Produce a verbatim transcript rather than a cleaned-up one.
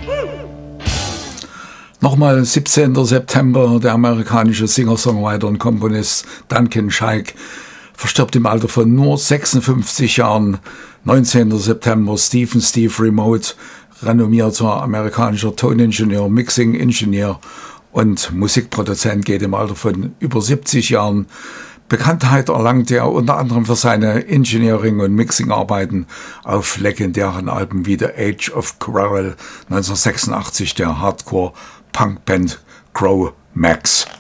Nochmal siebzehnter September, der amerikanische Singer-Songwriter und Komponist Duncan Sheik verstirbt im Alter von nur sechsundfünfzig Jahren. neunzehnter September, Stephen Steve Remote, renommierter amerikanischer Toningenieur, Mixing-Ingenieur und Musikproduzent, geht im Alter von über siebzig Jahren. Bekanntheit erlangt er unter anderem für seine Engineering- und Mixing-Arbeiten auf legendären Alben wie The Age of Quarrel neunzehnhundertsechsundachtzig der Hardcore-Punk-Band Cro-Max.